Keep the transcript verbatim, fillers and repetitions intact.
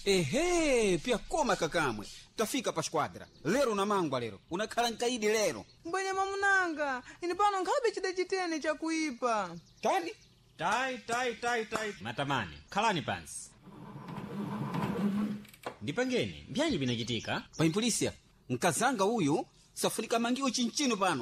Ehe, pia koma kakamwe. Tafika pa squadra. Lero na mangwa lero. Unakhala nkaidi lero. Mbwenye mamunanga, ini pano nkhabe chida chitene cha kuipa. Tani? Tai, tai, tai, tai. Matamani, khalani pansi. Ndipangeni, mbyanyi binachitika? Pa impolisia, nkazanga uyu safunika mangiwo chinchino pano.